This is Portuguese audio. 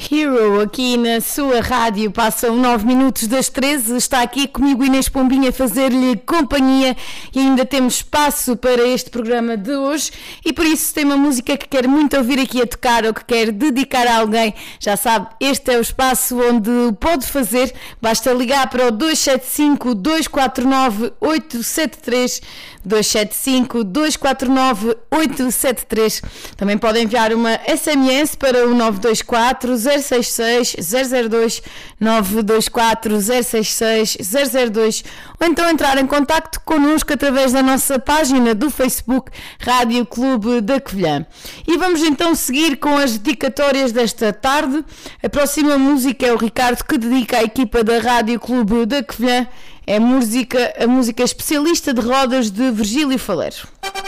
Hero, aqui na sua rádio, passam 9 minutos das 13, está aqui comigo Inês Pombinha a fazer-lhe companhia e ainda temos espaço para este programa de hoje e por isso se tem uma música que quer muito ouvir aqui a tocar ou que quer dedicar a alguém, já sabe, este é o espaço onde pode fazer, basta ligar para o 275 249 873, 275 249 873, também pode enviar uma SMS para o 924 066 002, 924 066 002, ou então entrar em contacto connosco através da nossa página do Facebook Rádio Clube da Covilhã. E vamos então seguir com as dedicatórias desta tarde. A próxima música é o Ricardo que dedica à equipa da Rádio Clube da Covilhã. É a música especialista de rodas de Virgílio Faleiro.